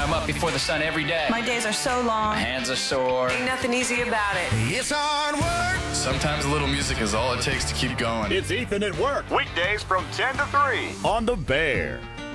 I'm up before the sun every day. My days are so long. My hands are sore. Ain't nothing easy about it. It's hard work. Sometimes a little music is all it takes to keep going. It's Ethan at Work. Weekdays from 10 to 3 on The Bear.